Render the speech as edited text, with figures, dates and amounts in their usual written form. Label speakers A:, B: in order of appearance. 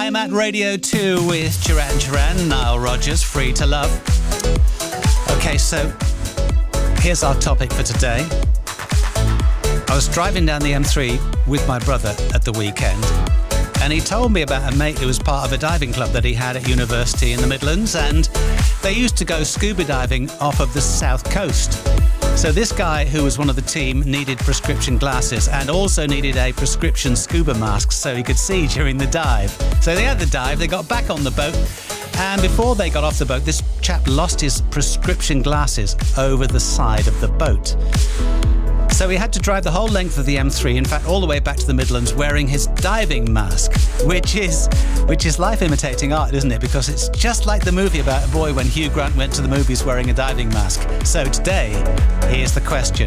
A: I'm at Radio 2 with Duran Duran, Nile Rodgers, Free to Love. Okay, so here's our topic for today. I was driving down the M3 with my brother at the weekend, and he told me about a mate who was part of a diving club that he had at university in the Midlands, and they used to go scuba diving off of the south coast. So this guy, who was one of the team, needed prescription glasses and also needed a prescription scuba mask so he could see during the dive. So they had the dive, they got back on the boat, and before they got off the boat, this chap lost his prescription glasses over the side of the boat. So he had to drive the whole length of the M3, in fact all the way back to the Midlands, wearing his diving mask, which is life imitating art, isn't it? Because it's just like the movie about a boy when Hugh Grant went to the movies wearing a diving mask. So today, here's the question.